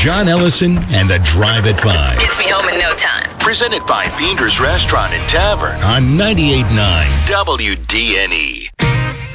John Ellison and the Drive at 5. Gets me home in no time. Presented by Beander's Restaurant and Tavern On 98.9 WDNE.